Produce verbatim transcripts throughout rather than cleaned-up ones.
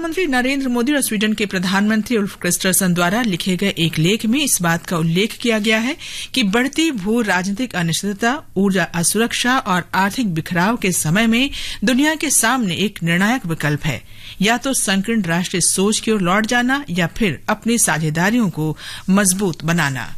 प्रधानमंत्री नरेंद्र मोदी और स्वीडन के प्रधानमंत्री उल्फ क्रिस्टरसन द्वारा लिखे गए एक लेख में इस बात का उल्लेख किया गया है कि बढ़ती भू राजनीतिक अनिश्चितता, ऊर्जा असुरक्षा और आर्थिक बिखराव के समय में दुनिया के सामने एक निर्णायक विकल्प है, या तो संकीर्ण राष्ट्रीय सोच की ओर लौट जाना या फिर अपनी साझेदारियों को मजबूत बनाना।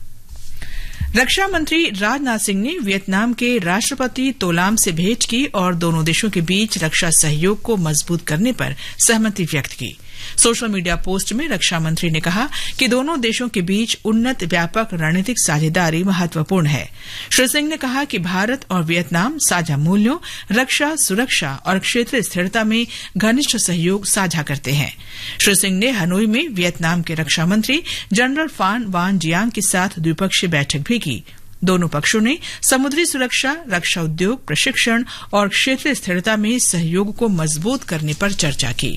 रक्षा मंत्री राजनाथ सिंह ने वियतनाम के राष्ट्रपति तोलाम से भेंट की और दोनों देशों के बीच रक्षा सहयोग को मजबूत करने पर सहमति व्यक्त की। सोशल मीडिया पोस्ट में रक्षा मंत्री ने कहा कि दोनों देशों के बीच उन्नत व्यापक रणनीतिक साझेदारी महत्वपूर्ण है। श्री सिंह ने कहा कि भारत और वियतनाम साझा मूल्यों, रक्षा, सुरक्षा और क्षेत्रीय स्थिरता में घनिष्ठ सहयोग साझा करते हैं। श्री सिंह ने हनोई में वियतनाम के रक्षा मंत्री जनरल फान वान जियांग के साथ द्विपक्षीय बैठक भी की। दोनों पक्षों ने समुद्री सुरक्षा, रक्षा उद्योग, प्रशिक्षण और क्षेत्रीय स्थिरता में सहयोग को मजबूत करने पर चर्चा की।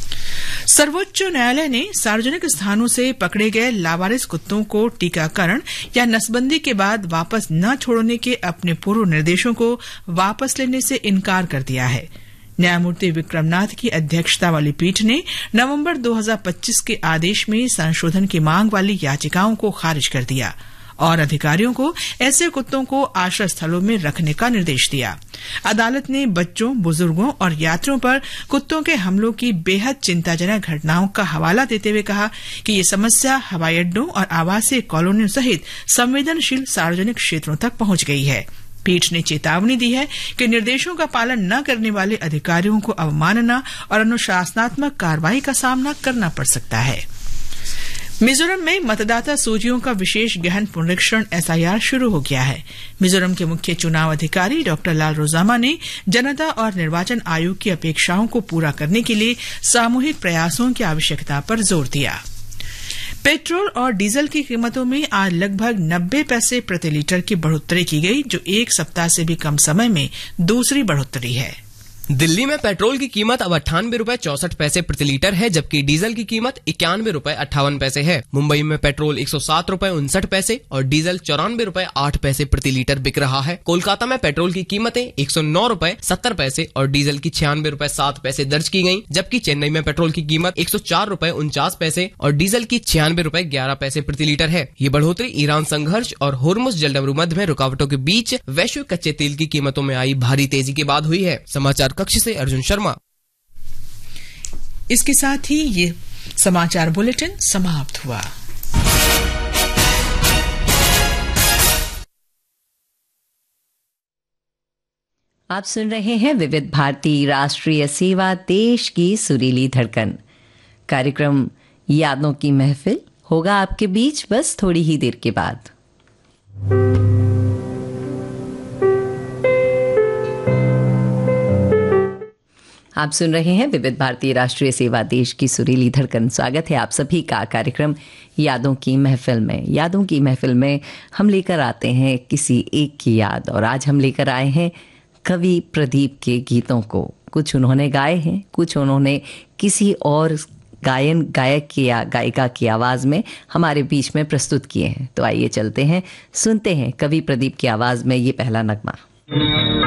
सर्वोच्च न्यायालय ने सार्वजनिक स्थानों से पकड़े गए लावारिस कुत्तों को टीकाकरण या नसबंदी के बाद वापस न छोड़ने के अपने पूर्व निर्देशों को वापस लेने से इनकार कर दिया है। न्यायमूर्ति विक्रमनाथ की अध्यक्षता वाली पीठ ने नवंबर दो हज़ार पच्चीस के आदेश में संशोधन की मांग वाली याचिकाओं को खारिज कर दिया और अधिकारियों को ऐसे कुत्तों को आश्रय स्थलों में रखने का निर्देश दिया। अदालत ने बच्चों, बुजुर्गों और यात्रियों पर कुत्तों के हमलों की बेहद चिंताजनक घटनाओं का हवाला देते हुए कहा कि ये समस्या हवाई अड्डों और आवासीय कॉलोनियों सहित संवेदनशील सार्वजनिक क्षेत्रों तक पहुंच गई है। पीठ ने चेतावनी दी है कि निर्देशों का पालन न करने वाले अधिकारियों को अवमानना और अनुशासनात्मक कार्रवाई का सामना करना पड़ सकता है। मिजोरम में मतदाता सूचियों का विशेष गहन पुनरीक्षण एसआईआर शुरू हो गया है। मिजोरम के मुख्य चुनाव अधिकारी डॉक्टर लाल रोजामा ने जनता और निर्वाचन आयोग की अपेक्षाओं को पूरा करने के लिए सामूहिक प्रयासों की आवश्यकता पर जोर दिया। पेट्रोल और डीजल की कीमतों में आज लगभग नब्बे पैसे प्रति लीटर की बढ़ोतरी की गई, जो एक सप्ताह से भी कम समय में दूसरी बढ़ोतरी है। दिल्ली में पेट्रोल की कीमत अब अट्ठानवे रूपए चौसठ पैसे प्रति लीटर है, जबकि डीजल की कीमत इक्यानवे रूपए अट्ठावन पैसे है। मुंबई में पेट्रोल एक सौ सात रूपए उनसठ पैसे और डीजल चौरानवे रूपए आठ पैसे प्रति लीटर बिक रहा है। कोलकाता में पेट्रोल की कीमतें एक सौ नौ रूपए सत्तर पैसे और डीजल की छियानवे रूपए सात पैसे दर्ज की गयी, जबकि चेन्नई में पेट्रोल की कीमत एक सौ चार रूपए उनचास पैसे और डीजल की छियानवे रूपए ग्यारह पैसे प्रति लीटर है। ये बढ़ोतरी ईरान संघर्ष और होर्मुज जलडमरू मध्य में रुकावटों के बीच वैश्विक कच्चे तेल की कीमतों में आई भारी तेजी के बाद हुई है। समाचार कक्ष से अर्जुन शर्मा। इसके साथ ही ये समाचार बुलेटिन समाप्त हुआ। आप सुन रहे हैं विविध भारती राष्ट्रीय सेवा, देश की सुरीली धड़कन। कार्यक्रम यादों की महफिल होगा आपके बीच बस थोड़ी ही देर के बाद। आप सुन रहे हैं विविध भारतीय राष्ट्रीय सेवा, देश की सुरीली धड़कन। स्वागत है आप सभी का कार्यक्रम यादों की महफिल में। यादों की महफिल में हम लेकर आते हैं किसी एक की याद, और आज हम लेकर आए हैं कवि प्रदीप के गीतों को। कुछ उन्होंने गाए हैं, कुछ उन्होंने किसी और गायन गायक की या गायिका की आवाज़ में हमारे बीच में प्रस्तुत किए हैं। तो आइए चलते हैं, सुनते हैं कवि प्रदीप की आवाज़ में ये पहला नगमा।